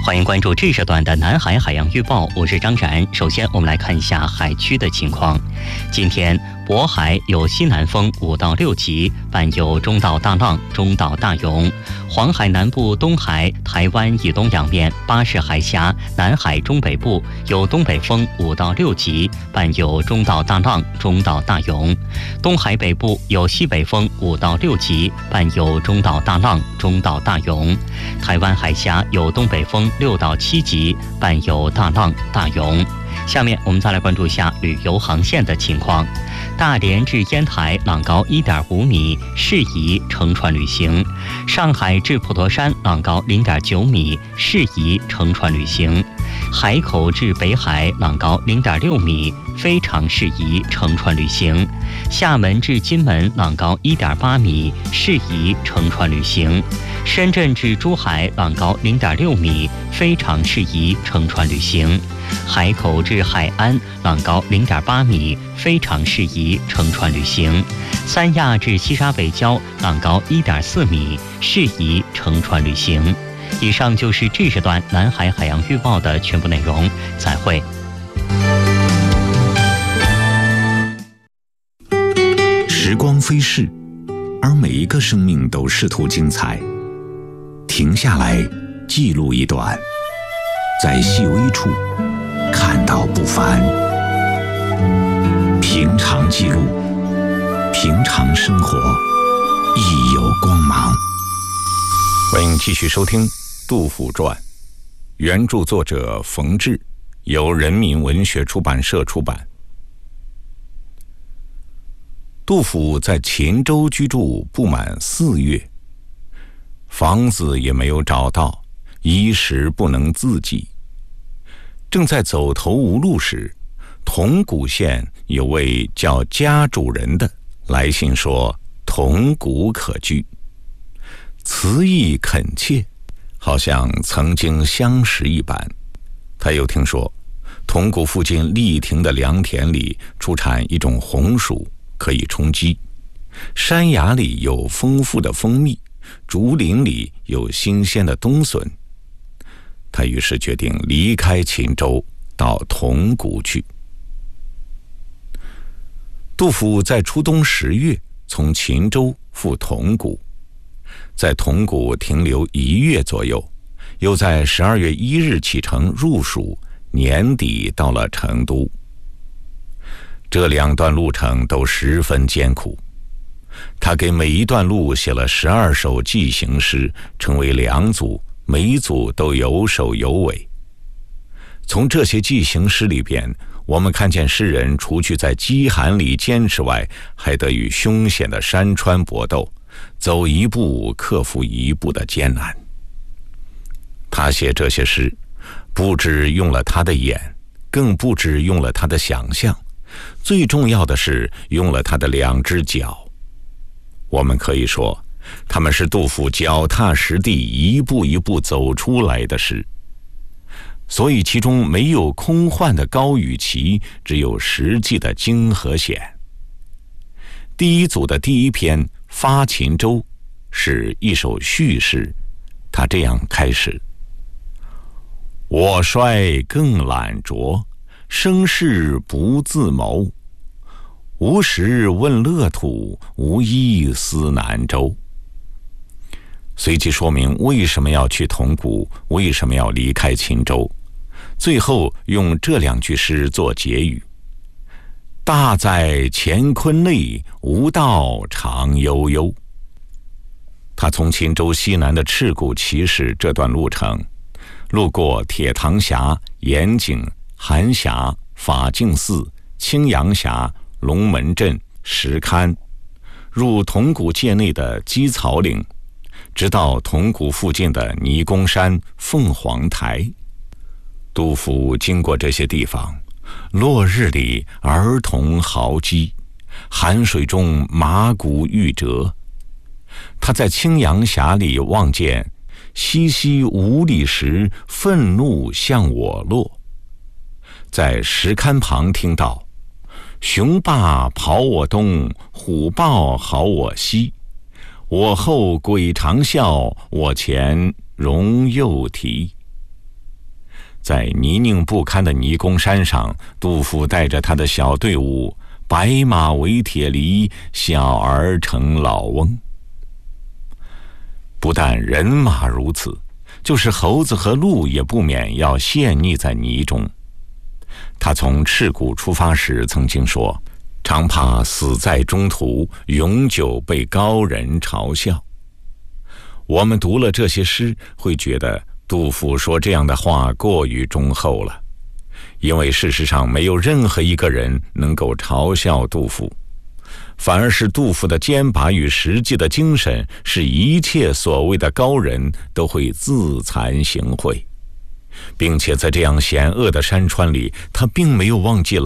欢迎关注这时段的南海海洋预报，我是张然。首先我们来看一下海区的情况。今天渤海有西南风5到6级，伴有中到大浪、中到大涌。黄海南部、东海、台湾以东两面、巴士海峡、南海中北部有东北风5到6级，伴有中到大浪、中到大涌。东海北部有西北风5到6级，伴有中到大浪、中到大涌。台湾海峡有东北风6到7级，伴有大浪、大涌。下面我们再来关注一下旅游航线的情况。大连至烟台浪高1.5米，适宜乘船旅行；上海至普陀山浪高0.9米，适宜乘船旅行；海口至北海浪高0.6米，非常适宜乘船旅行；厦门至金门浪高1.8米，适宜乘船旅行；深圳至珠海浪高0.6米，非常适宜乘船旅行；海口至海安浪高0.8米，非常适宜乘船旅行；三亚至西沙北礁浪高1.4米，适宜乘船旅行。以上就是这时段南海海洋预报的全部内容，再会。 时光飞逝，而每一个生命都试图精彩。停下来，记录一段，在细微处看到不凡。平常记录，平常生活，亦有光芒。 欢迎继续收听《杜甫传》，原著作者冯至，由人民文学出版社出版。杜甫在秦州居住不满4月，房子也没有找到，衣食不能自给。正在走投无路时，铜鼓县有位叫家主人的来信说铜鼓可居，词意恳切，好像曾经相识一般。他又听说铜鼓附近丽亭的良田里出产一种红薯，可以充饥；山崖里有丰富的蜂蜜，竹林里有新鲜的冬笋。他于是决定离开秦州，到铜鼓去。杜甫在初冬10月从秦州赴铜鼓，在铜鼓停留1月左右，又在12月1日启程入蜀，年底到了成都。这2段路程都十分艰苦，他给每一段路写了12首记行诗，成为2组，每一组都有首有尾。从这些记行诗里边，我们看见诗人除去在饥寒里坚持外，还得与凶险的山川搏斗，走一步克服一步的艰难。他写这些诗，不只用了他的眼，更不只用了他的想象，最重要的是用了他的2只脚。我们可以说，他们是杜甫脚踏实地一步一步走出来的诗，所以其中没有空幻的高与奇，只有实际的惊和险。第一组的第1篇《发秦州》是一首叙事，他这样开始：我衰更懒拙，生事不自谋，无时问乐土，无依思南州。随即说明为什么要去铜鼓，为什么要离开秦州，最后用这2句诗做结语：大在乾坤内，无道常悠悠。他从秦州西南的赤谷起始这段路程，路过铁塘峡、盐井、韩峡、法净寺、青阳峡、龙门镇、石龛，入铜鼓界内的鸡草岭，直到铜鼓附近的尼公山、凤凰台。杜甫经过这些地方，落日里儿童嚎唧，寒水中马骨欲折。他在青阳峡里望见西溪无里时，愤怒向我落。在石龛旁听到雄霸跑我东，虎豹嚎我西，我后鬼长啸，我前荣又啼。 在泥泞不堪的泥宫山上，杜甫带着他的小队伍，白马围铁犁，小儿成老翁。不但人马如此，就是猴子和鹿也不免要陷溺在泥中。他从赤谷出发时曾经说，常怕死在中途，永久被高人嘲笑。我们读了这些诗，会觉得杜甫说这样的话过于忠厚了，因为事实上没有任何一个人能够嘲笑杜甫，反而是杜甫的坚拔与实际的精神，使一切所谓的高人都会自惭形秽，并且在这样险恶的山川里，他并没有忘记